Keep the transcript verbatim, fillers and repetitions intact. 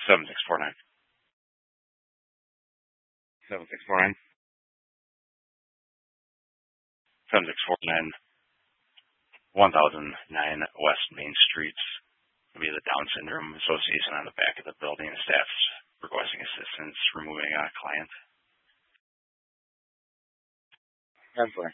seven six four nine. seven six four nine. seven six four nine. one thousand nine West Main Street. It'll be the Down Syndrome Association on the back of the building. Staff's requesting assistance removing a client. That's fine.